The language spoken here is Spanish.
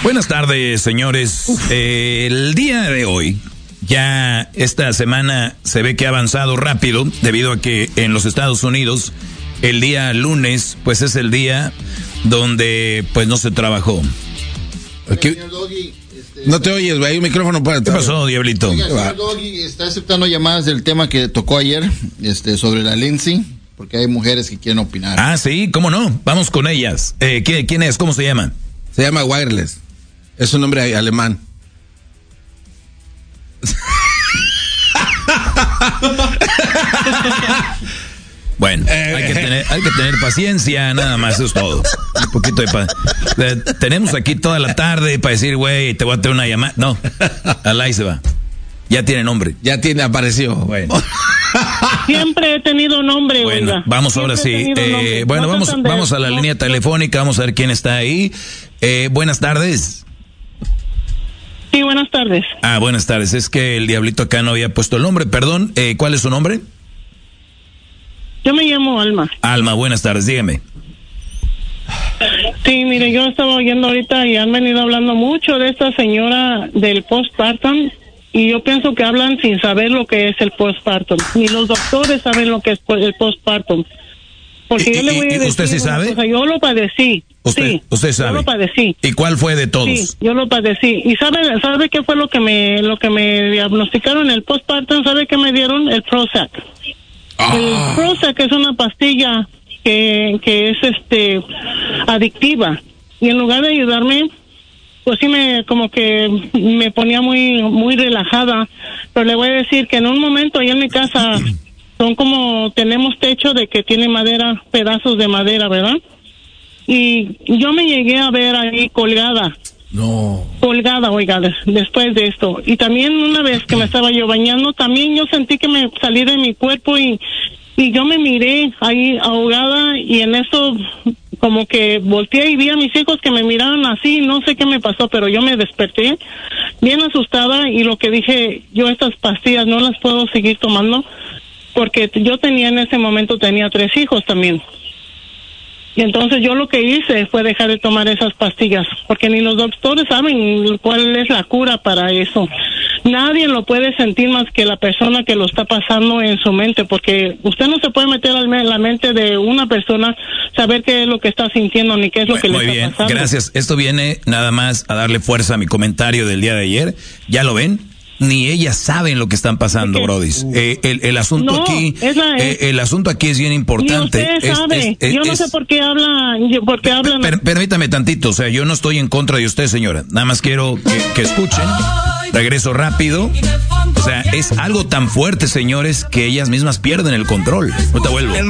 Buenas tardes, señores. El día de hoy, ya esta semana se ve que ha avanzado rápido debido a que en los Estados Unidos el día lunes pues es el día donde pues no se trabajó. Aquí, no te oyes, güey, hay un micrófono para... ¿Qué pasó, Diablito? Oiga, señor Doggy está aceptando llamadas del tema que tocó ayer, sobre la Lindsay, porque hay mujeres que quieren opinar. Ah, sí, cómo no, vamos con ellas. ¿Quién es? ¿Cómo se llama? Se llama Wireless. Es un nombre alemán. Bueno, hay que tener paciencia, nada más, eso es todo. Un poquito de tenemos aquí toda la tarde para decir, güey, te voy a tener una llamada. No, ahí se va. Ya tiene nombre. Apareció. Bueno. Siempre he tenido nombre, bueno, oiga. Vamos ahora sí. Bueno, vamos a la línea telefónica, vamos a ver quién está ahí. Buenas tardes. Sí, buenas tardes. Ah, buenas tardes. Es que el Diablito acá no había puesto el nombre. Perdón, ¿cuál es su nombre? Yo me llamo Alma. Alma, buenas tardes, dígame. Sí, mire, yo estaba oyendo ahorita y han venido hablando mucho de esta señora del postpartum y yo pienso que hablan sin saber lo que es el postpartum. Ni los doctores saben lo que es el postpartum. Porque yo le voy a decir, ¿usted sí sabe? Yo lo padecí. Usted sabe. Yo lo padecí. ¿Y cuál fue de todos? Sí, yo lo padecí. ¿Y sabe qué fue lo que me diagnosticaron el postpartum? ¿Sabe qué me dieron? El Prozac. El Prozac es una pastilla que es adictiva y en lugar de ayudarme, pues sí como que me ponía muy relajada, pero le voy a decir que en un momento ahí en mi casa tenemos techo de que tiene madera, pedazos de madera, ¿verdad? Y yo me llegué a ver ahí colgada. No. Colgada, oiga, después de esto. Y también una vez que me estaba yo bañando, también yo sentí que me salí de mi cuerpo y yo me miré ahí ahogada y en eso como que volteé y vi a mis hijos que me miraban así, no sé qué me pasó, pero yo me desperté bien asustada y lo que dije, yo estas pastillas no las puedo seguir tomando porque yo en ese momento tenía 3 hijos también. Y entonces yo lo que hice fue dejar de tomar esas pastillas, porque ni los doctores saben cuál es la cura para eso. Nadie lo puede sentir más que la persona que lo está pasando en su mente, porque usted no se puede meter en la mente de una persona, saber qué es lo que está sintiendo ni qué es lo que le está pasando. Muy bien, gracias. Esto viene nada más a darle fuerza a mi comentario del día de ayer. ¿Ya lo ven? Ni ellas saben lo que están pasando, brodis. El asunto no, aquí, el asunto aquí es bien importante. Ni usted sabe. Yo no sé por qué hablan. Permítame tantito, o sea, yo no estoy en contra de usted, señora. Nada más quiero que escuchen. Regreso rápido. O sea, es algo tan fuerte, señores, que ellas mismas pierden el control. No te vuelvo.